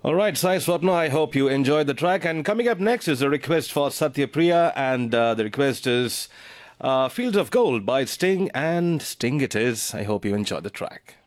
All right, Sai Swapna, I hope you enjoyed the track. And coming up next is a request for Satya Priya, and the request is Fields of Gold by Sting, and Sting it is. I hope you enjoyed the track.